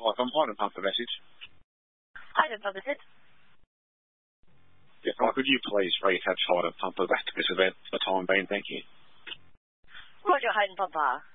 I'm trying to pump a message. I don't pump a message. Yeah, could you please reattach Hyde and Pumper back to this event for the time being? Thank you. Roger, Hyde and Pumper.